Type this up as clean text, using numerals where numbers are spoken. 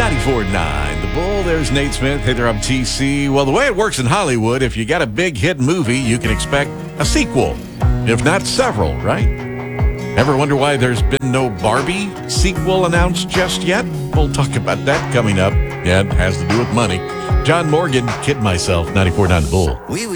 94.9 The Bull. There's Nate Smith. Hey there, I'm TC. Well, the way it works in Hollywood, if you got a big hit movie, you can expect a sequel, if not several, right? Ever wonder why there's been no Barbie sequel announced just yet? We'll talk about that coming up. Yeah, it has to do with money. John Morgan, Kid Myself, 94.9 The Bull.